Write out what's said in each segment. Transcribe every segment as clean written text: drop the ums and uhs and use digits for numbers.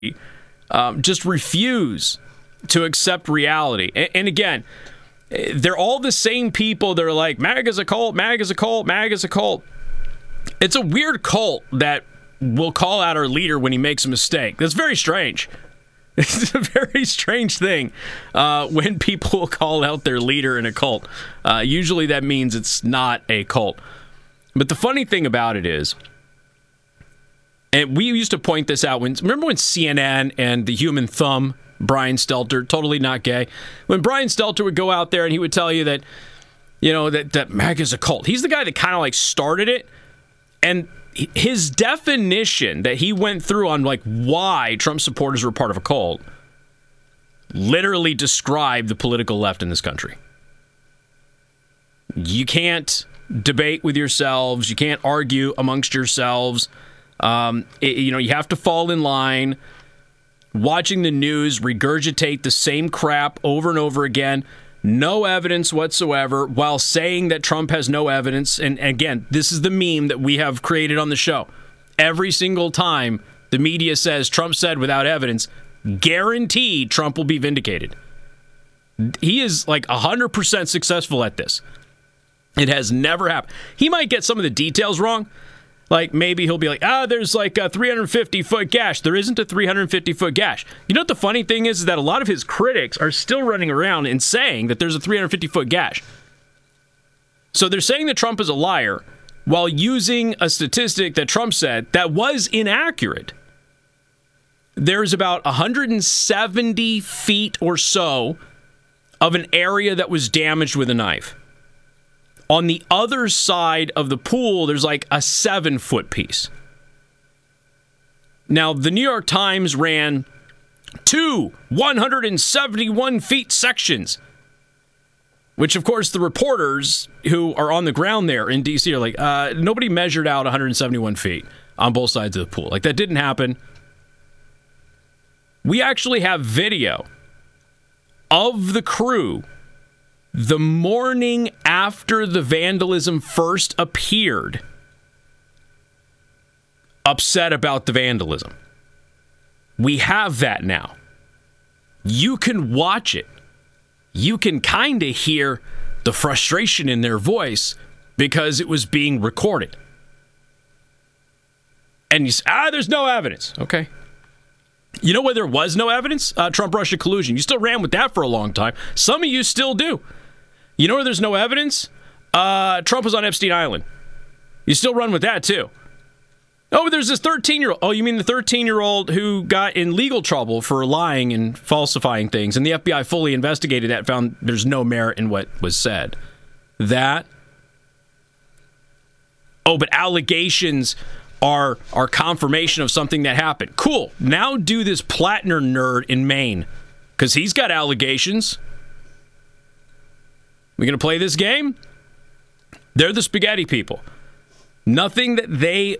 just refuse to accept reality. And again, they're all the same people that are like, MAGA's a cult, MAGA's a cult, MAGA's a cult. It's a weird cult that will call out our leader when he makes a mistake. That's very strange. It's a very strange thing when people call out their leader in a cult. Usually that means it's not a cult. But the funny thing about it is, and we used to point this out, remember when CNN and the Human Thumb, Brian Stelter, totally not gay, when Brian Stelter would go out there and he would tell you that, that MAGA's a cult. He's the guy that kind of like started it. And his definition that he went through on like why Trump supporters were part of a cult literally described the political left in this country. You can't debate with yourselves. You can't argue amongst yourselves. You have to fall in line. Watching the news regurgitate the same crap over and over again. No evidence whatsoever, while saying that Trump has no evidence. And again, this is the meme that we have created on the show. Every single time the media says Trump said without evidence, guaranteed Trump will be vindicated. He is like 100% successful at this. It has never happened. He might get some of the details wrong. Like maybe he'll be like, there's like a 350-foot gash. There isn't a 350-foot gash. You know what the funny thing is that a lot of his critics are still running around and saying that there's a 350-foot gash. So they're saying that Trump is a liar while using a statistic that Trump said that was inaccurate. There's about 170 feet or so of an area that was damaged with a knife. On the other side of the pool, there's like a 7-foot piece. Now, the New York Times ran 2 171-feet sections, which, of course, the reporters who are on the ground there in D.C. are like, nobody measured out 171 feet on both sides of the pool. Like, that didn't happen. We actually have video of the crew the morning after the vandalism first appeared, upset about the vandalism. We have that now. You can watch it. You can kind of hear the frustration in their voice because it was being recorded. And you say, there's no evidence. Okay. You know where there was no evidence? Trump-Russia collusion. You still ran with that for a long time. Some of you still do. You know where there's no evidence? Trump was on Epstein Island. You still run with that, too. Oh, but there's this 13-year-old. Oh, you mean the 13-year-old who got in legal trouble for lying and falsifying things, and the FBI fully investigated that, found there's no merit in what was said. That. Oh, but allegations are confirmation of something that happened. Cool. Now do this Plattner nerd in Maine, because he's got allegations. We going to play this game? They're the spaghetti people. Nothing that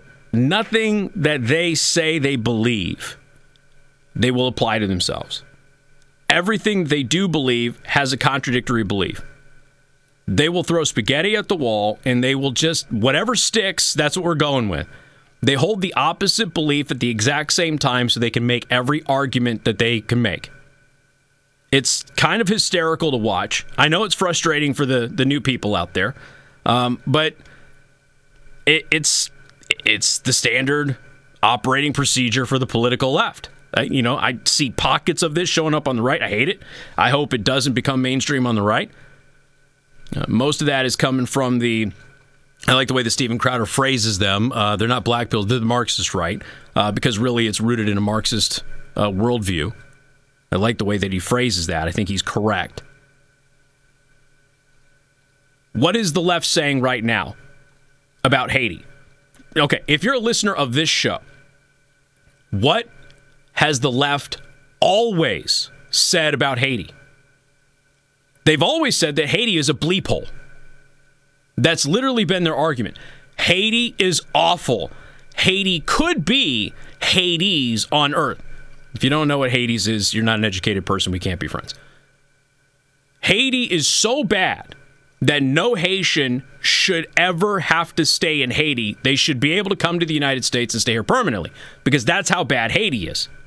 they say they believe, they will apply to themselves. Everything they do believe has a contradictory belief. They will throw spaghetti at the wall, and they will just, whatever sticks, that's what we're going with. They hold the opposite belief at the exact same time so they can make every argument that they can make. It's kind of hysterical to watch. I know it's frustrating for the new people out there, but it's the standard operating procedure for the political left. I see pockets of this showing up on the right. I hate it. I hope it doesn't become mainstream on the right. Most of that is coming from I like the way that Steven Crowder phrases them. They're not black pills, they're the Marxist right, because really it's rooted in a Marxist worldview. I like the way that he phrases that. I think he's correct. What is the left saying right now about Haiti? Okay, if you're a listener of this show, what has the left always said about Haiti? They've always said that Haiti is a bleep hole. That's literally been their argument. Haiti is awful. Haiti could be Hades on Earth. If you don't know what Hades is, you're not an educated person. We can't be friends. Haiti is so bad that no Haitian should ever have to stay in Haiti. They should be able to come to the United States and stay here permanently, because that's how bad Haiti is.